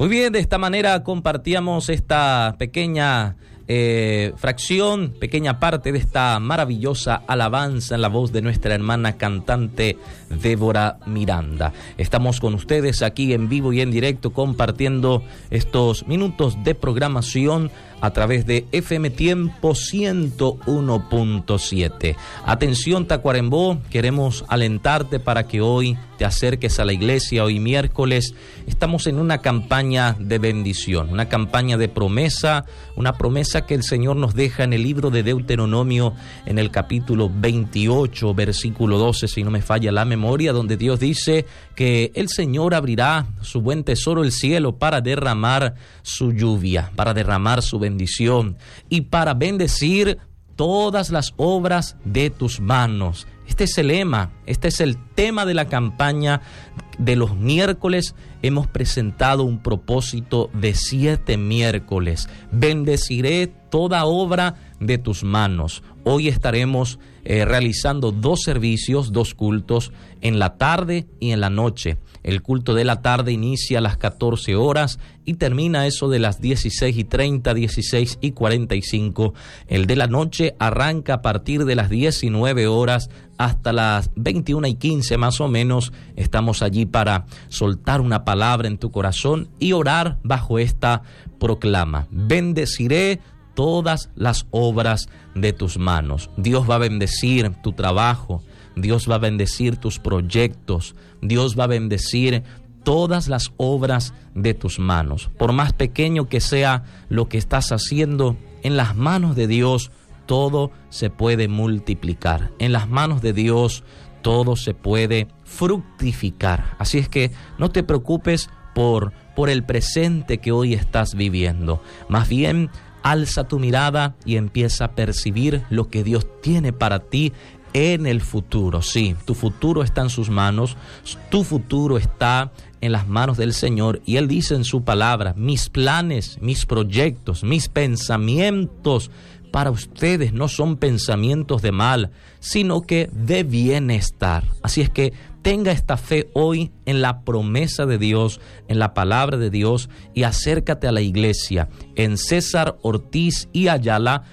Muy bien, de esta manera compartíamos esta pequeña fracción, pequeña parte de esta maravillosa alabanza en la voz de nuestra hermana cantante Débora Miranda. Estamos con ustedes aquí en vivo y en directo compartiendo estos minutos de programación a través de FM Tiempo 101.7. Atención Tacuarembó, queremos alentarte para que hoy te acerques a la iglesia. Hoy miércoles estamos en una campaña de bendición, una campaña de promesa, una promesa que el Señor nos deja en el libro de Deuteronomio, en el capítulo 28, versículo 12, si no me falla la memoria, donde Dios dice que el Señor abrirá su buen tesoro, el cielo, para derramar su lluvia, para derramar su bendición y para bendecir todas las obras de tus manos. Este es el lema, este es el tema de la campaña de los miércoles. Hemos presentado un propósito de 7 miércoles. Bendeciré toda obra de tus manos. Hoy estaremos realizando 2 servicios, 2 cultos, en la tarde y en la noche. El culto de la tarde inicia a las 14 horas y termina eso de las 16:30, 16:45. El de la noche arranca a partir de las 19 horas hasta las 21:15 más o menos. Estamos allí para soltar una palabra en tu corazón y orar bajo esta proclama. Bendeciré todas las obras de tus manos. Dios va a bendecir tu trabajo, Dios va a bendecir tus proyectos, Dios va a bendecir todas las obras de tus manos. Por más pequeño que sea lo que estás haciendo, en las manos de Dios todo se puede multiplicar. En las manos de Dios todo se puede fructificar. Así es que no te preocupes por el presente que hoy estás viviendo. Más bien, alza tu mirada y empieza a percibir lo que Dios tiene para ti en el futuro. Sí, tu futuro está en sus manos, tu futuro está en las manos del Señor, y Él dice en su palabra: mis planes, mis proyectos, mis pensamientos para ustedes no son pensamientos de mal, sino que de bienestar. Así es que tenga esta fe hoy en la promesa de Dios, en la palabra de Dios, y acércate a la iglesia en César Ortiz y Ayala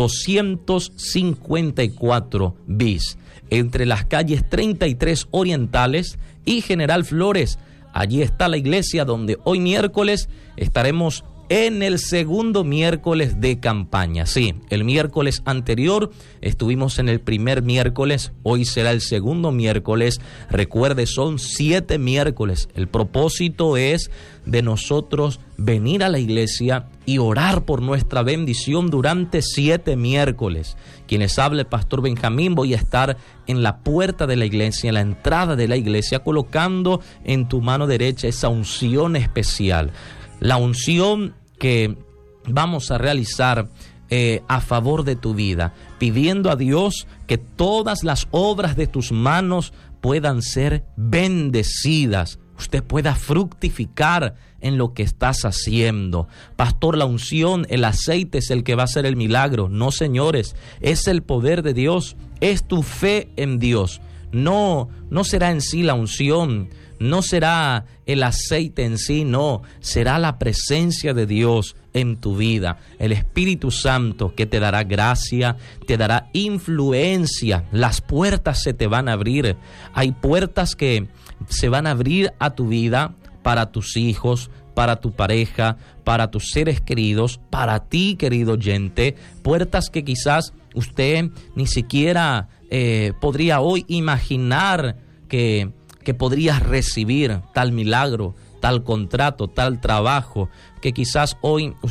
254 bis, entre las calles 33 Orientales y General Flores. Allí está la iglesia donde hoy miércoles estaremos en el segundo miércoles de campaña. Sí, el miércoles anterior estuvimos en el primer miércoles, hoy será el segundo miércoles. Recuerde, son 7 miércoles. El propósito es de nosotros venir a la iglesia y orar por nuestra bendición durante 7 miércoles. Quienes habla el pastor Benjamín, voy a estar en la puerta de la iglesia, en la entrada de la iglesia, colocando en tu mano derecha esa unción especial. La unción que vamos a realizar a favor de tu vida, pidiendo a Dios que todas las obras de tus manos puedan ser bendecidas, usted pueda fructificar en lo que estás haciendo. Pastor, la unción, el aceite es el que va a hacer el milagro. No, señores, es el poder de Dios, es tu fe en Dios. No será en sí la unción, no será el aceite en sí, no, será la presencia de Dios en tu vida, el Espíritu Santo que te dará gracia, te dará influencia. Las puertas se te van a abrir, hay puertas que se van a abrir a tu vida, para tus hijos, para tu pareja, para tus seres queridos, para ti, querido oyente, puertas que quizás usted ni siquiera podría hoy imaginar que podrías recibir tal milagro, tal contrato, tal trabajo, que quizás hoy